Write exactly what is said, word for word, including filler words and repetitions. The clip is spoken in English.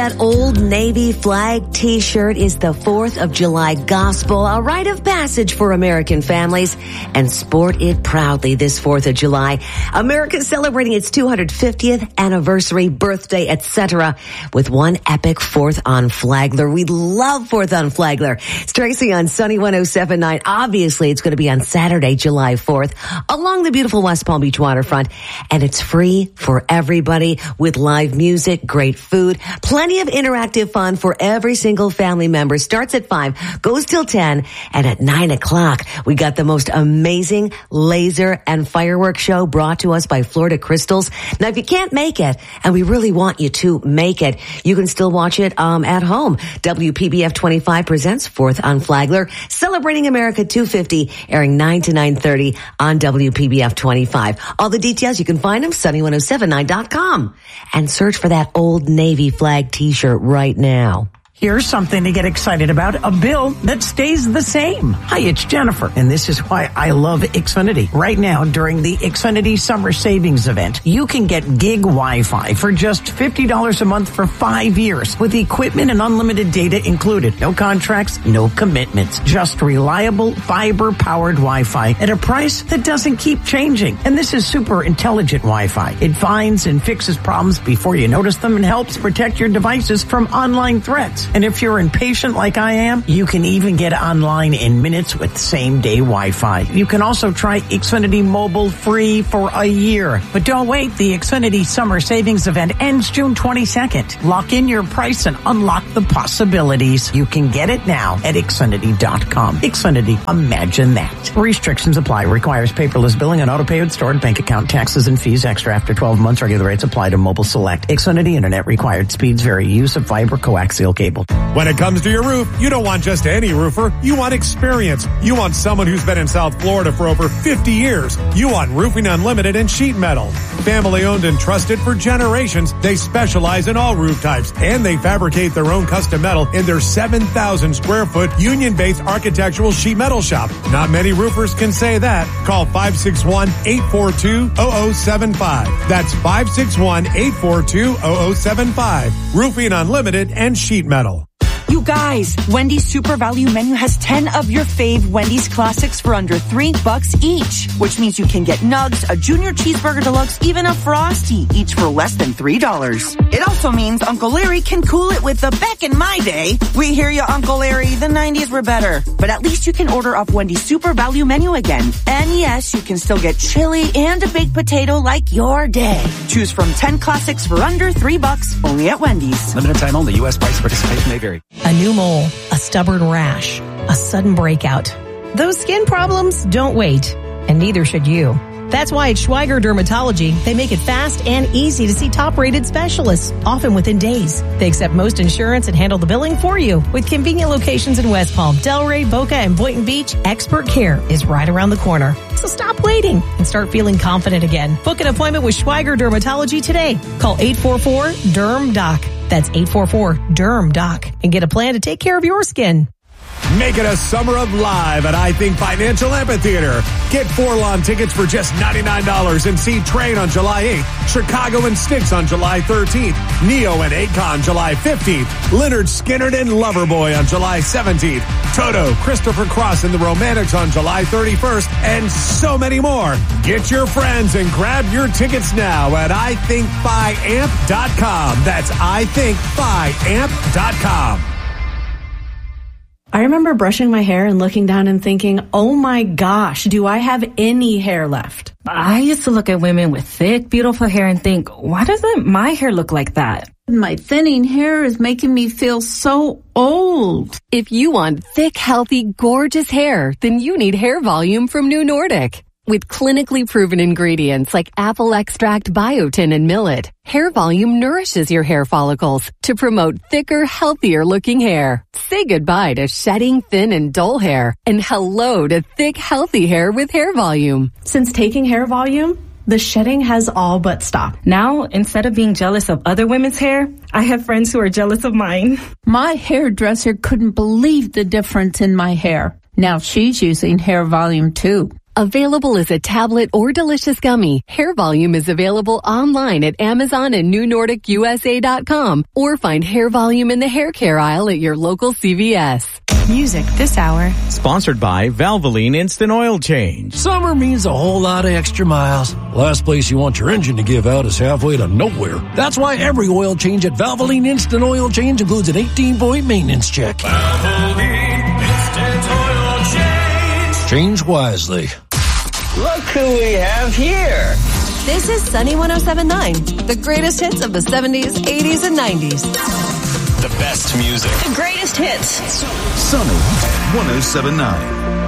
That Old Navy flag t-shirt is the fourth of July gospel, a rite of passage for American families, and sport it proudly this fourth of July. America is celebrating its two hundred fiftieth anniversary, birthday, et cetera with one epic fourth on Flagler. We love fourth on Flagler. It's Tracy on Sunny one oh seven point nine. Obviously, it's going to be on Saturday, July fourth, along the beautiful West Palm Beach waterfront, and it's free for everybody with live music, great food, plenty of interactive fun for every single family member. Starts at five, goes till ten, and at nine o'clock, we got the most amazing laser and fireworks show brought to us by Florida Crystals. Now, if you can't make it, and we really want you to make it, you can still watch it um, at home. W P B F twenty-five presents Fourth on Flagler, Celebrating America two fifty, airing nine to nine thirty on W P B F twenty-five. All the details, you can find them, sunny one oh seven nine dot com. And search for that Old Navy flag t-shirt right now. Here's something to get excited about, a bill that stays the same. Hi, it's Jennifer, and this is why I love Xfinity. Right now, during the Xfinity Summer Savings Event, you can get gig Wi-Fi for just fifty dollars a month for five years with equipment and unlimited data included. No contracts, no commitments, just reliable fiber-powered Wi-Fi at a price that doesn't keep changing. And this is super intelligent Wi-Fi. It finds and fixes problems before you notice them and helps protect your devices from online threats. And if you're impatient like I am, you can even get online in minutes with same-day Wi-Fi. You can also try Xfinity Mobile free for a year. But don't wait. The Xfinity Summer Savings Event ends June twenty-second. Lock in your price and unlock the possibilities. You can get it now at Xfinity dot com. Xfinity, imagine that. Restrictions apply. Requires paperless billing and auto-pay with stored bank account. Taxes and fees extra after twelve months. Regular rates apply to Mobile Select. Xfinity Internet required. Speeds vary. Use of fiber coaxial cable. When it comes to your roof, you don't want just any roofer. You want experience. You want someone who's been in South Florida for over fifty years. You want Roofing Unlimited and Sheet Metal. Family owned and trusted for generations, they specialize in all roof types, and they fabricate their own custom metal in their seven thousand square foot union-based architectural sheet metal shop. Not many roofers can say that. Call five six one, eight four two, zero zero seven five. That's five six one, eight four two, zero zero seven five. Roofing Unlimited and Sheet Metal. You guys, Wendy's Super Value Menu has ten of your fave Wendy's classics for under three bucks each, which means you can get nugs, a junior cheeseburger deluxe, even a Frosty, each for less than three dollars. It also means Uncle Larry can cool it with the back in my day. We hear you, Uncle Larry, the nineties were better. But at least you can order off Wendy's Super Value Menu again. And yes, you can still get chili and a baked potato like your day. Choose from ten classics for under three bucks, only at Wendy's. Limited time only. U S price participation may vary. A new mole, a stubborn rash, a sudden breakout. Those skin problems don't wait, and neither should you. That's why at Schweiger Dermatology, they make it fast and easy to see top-rated specialists, often within days. They accept most insurance and handle the billing for you. With convenient locations in West Palm, Delray, Boca, and Boynton Beach, expert care is right around the corner. So stop waiting and start feeling confident again. Book an appointment with Schweiger Dermatology today. Call eight four four, D E R M, D O C. That's eight four four, D E R M, D O C. And get a plan to take care of your skin. Make it a summer of live at I Think Financial Amphitheater. Get four lawn tickets for just ninety-nine dollars and see Train on July eighth, Chicago and Styx on July thirteenth, Neo and Akon July fifteenth, Leonard Skinner and Loverboy on July seventeenth, Toto, Christopher Cross and the Romantics on July thirty-first, and so many more. Get your friends and grab your tickets now at I think fi amp dot com. That's I think fi amp dot com. I remember brushing my hair and looking down and thinking, oh my gosh, do I have any hair left? I used to look at women with thick, beautiful hair and think, why doesn't my hair look like that? My thinning hair is making me feel so old. If you want thick, healthy, gorgeous hair, then you need Hair Volume from New Nordic. With clinically proven ingredients like apple extract, biotin, and millet, Hair Volume nourishes your hair follicles to promote thicker, healthier-looking hair. Say goodbye to shedding, thin, and dull hair, and hello to thick, healthy hair with Hair Volume. Since taking Hair Volume, the shedding has all but stopped. Now, instead of being jealous of other women's hair, I have friends who are jealous of mine. My hairdresser couldn't believe the difference in my hair. Now she's using Hair Volume too. Available as a tablet or delicious gummy, Hair Volume is available online at Amazon and new nordic u s a dot com, or find Hair Volume in the hair care aisle at your local C V S. Music this hour. Sponsored by Valvoline Instant Oil Change. Summer means a whole lot of extra miles. Last place you want your engine to give out is halfway to nowhere. That's why every oil change at Valvoline Instant Oil Change includes an eighteen-point maintenance check. Valvoline Instant Oil Change. Change wisely. Look who we have here. This is Sunny one oh seven point nine, the greatest hits of the seventies, eighties, and nineties. The best music. The greatest hits. Sunny one oh seven point nine.